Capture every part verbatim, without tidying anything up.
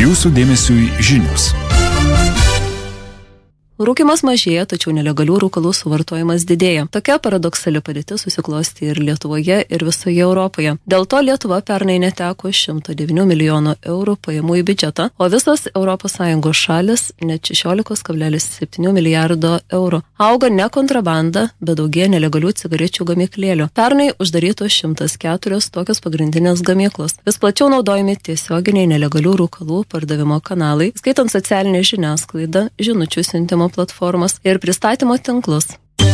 Jūsų dėmesiui žinios. Rūkymas mažėja, tačiau nelegalių rūkalų suvartojimas didėja. Tokia paradoksali padėtis susiklosti ir Lietuvoje, ir visoje Europoje. Dėl to Lietuva pernai neteko šimto devynių milijonų eurų pajamų į biudžetą, o visos Europos Sąjungos šalis net šešiolika kablelis septyni milijardo eurų. Auga ne kontrabanda, bet daugėja nelegalių cigarečių gamyklėlių. Pernai uždarytos šimtas keturios tokios pagrindinės gamyklos. Vis plačiau naudojami tiesioginiai nelegalių rūkalų pardavimo kanalai, skaitant socialinę žiniasklaidą, žinučių siuntimo platformas ir pristatymo tinklus.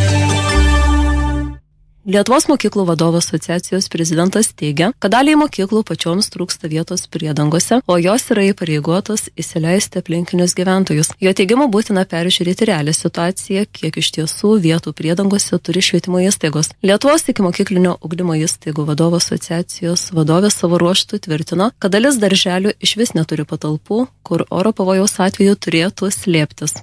Lietuvos mokyklų vadovų asociacijos prezidentas teigia, kad daliai mokyklų pačioms trūksta vietos priedangose, o jos yra įpareigotos įsileisti aplinkinius gyventojus. Jo teigimu būtina peržiūrėti realią situaciją, kiek iš tiesų vietų priedangose turi švietimo įstaigos. Lietuvos ikimokyklinio ugdymo įstaigų vadovų asociacijos vadovė savo ruožtu tvirtino, kad dalis darželių išvis neturi patalpų, kur oro pavojaus atveju turėtų slėptis.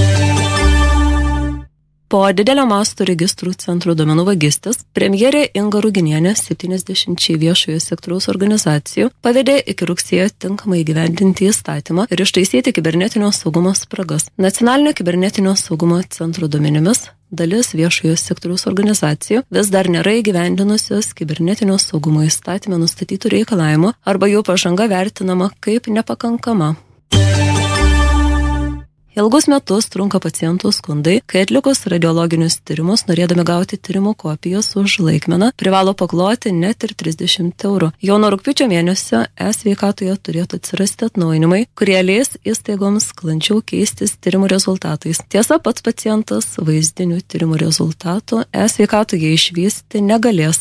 Po didelio masto registrų centrų duomenų vagystės, premjerė Inga Ruginienė septyniasdešimčiai viešojo sektoriaus organizacijų pavedė iki rugsėjo tinkamai įgyvendinti įstatymą ir ištaisyti kibernetinio saugumo spragas. Nacionalinio kibernetinio saugumo centro duomenimis dalis viešojo sektoriaus organizacijų vis dar nėra įgyvendinusios kibernetinio saugumo įstatyme nustatytų reikalavimų arba jų pažanga vertinama kaip nepakankama. Ilgus metus trunka pacientų skundai, kai atlikus radiologinius tyrimus, norėdami gauti tyrimų kopijas už laikmeną, privalo pakloti net ir trisdešimt eurų. Jau nuo rugpjūčio mėnesio e-sveikatoje turėtų atsirasti atnaujinimai, kurie leis įstaigoms sklandžiau keistis tyrimų rezultatais. Tiesa, pats pacientas vaizdinių tyrimų rezultatų e-sveikatoje išvysti negalės.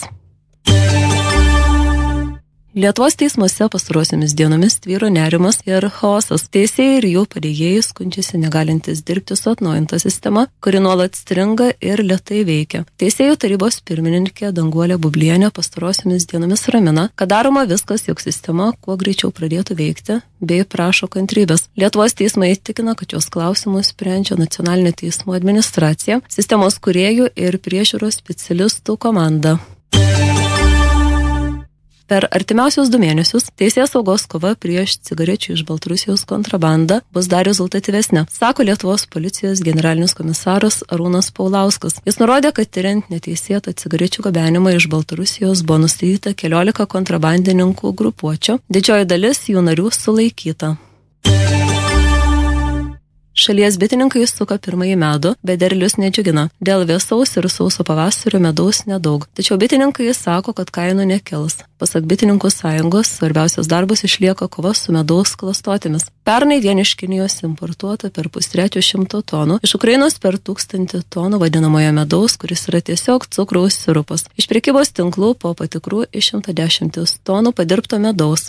Lietuvos teismuose pastarosiomis dienomis tvyro nerimas ir chaosas. Teisėjai ir jų padėjėjai skundžiasi negalintis dirbti su atnaujinta sistema, kuri nuolat stringa ir lėtai veikia. Teisėjų tarybos pirmininkė Danguolė Bublienė pastarosiomis dienomis ramina, kad daroma viskas, jog sistema kuo greičiau pradėtų veikti, bei prašo kantrybės. Lietuvos teismai įtikina, kad šios klausimus sprendžia nacionalinė teismų administracija, sistemos kūrėjų ir priežiūros specialistų komanda. Per artimiausius du mėnesius teisės saugos kova prieš cigarečių iš Baltarusijos kontrabandą bus dar rezultatyvesnė, sako Lietuvos policijos generalinis komisaras Arūnas Paulauskas. Jis nurodė, kad tyriant neteisėtą cigarečių gabenimą iš Baltarusijos buvo nustatyta keliolika kontrabandininkų grupuočių, didžioji dalis jų narių sulaikyta. Šalies bitininkai suka pirmąjį medų, bet derlius nedžiugina. Dėl vėsaus ir sauso pavasario medaus nedaug. Tačiau bitininkai sako, kad kainų nekils. Pasak bitininkų sąjungos, svarbiausias darbas išlieka kova su medaus klastotėmis. Pernai vien iš Kinijos importuota per pustrečio šimto tonų, iš Ukrainos per tūkstantį tonų vadinamojo medaus, kuris yra tiesiog cukraus sirupas. Iš prekybos tinklų po patikrų išimta dešimtis tonų padirbto medaus.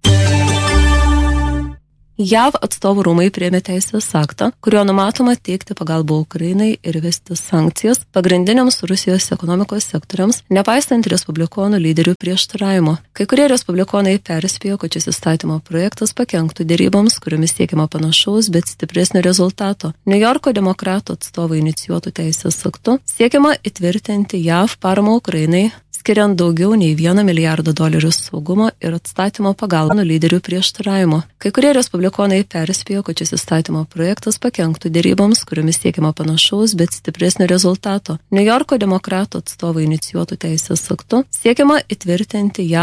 J A V atstovų rūmai priėmė teisės aktą, kurio numatoma teikti pagalbą Ukrainai ir vesti sankcijas pagrindiniams Rusijos ekonomikos sektoriams, nepaisant respublikonų lyderių prieštaravimo. Kai kurie respublikonai perspėjo, kad šis įstatymo projektas pakenktų deryboms, kuriomis siekiama panašaus, bet stipresnio rezultato. Niujorko demokratų atstovai inicijuotų teisės aktu siekiama įtvirtinti J A V paramą Ukrainai, skiriant daugiau nei vieną milijardą dolerių saugumo ir atstatymo pagalbą lyderių prieštaravimo. Kai kurie respublikonai perspėjo, kad šis įstatymo projektas pakenktų deryboms, kuriomis siekiama panašaus, bet stipresnio rezultato. Niujorko demokratų atstovai inicijuotų teisės aktu siekiama įtvirtinti J A V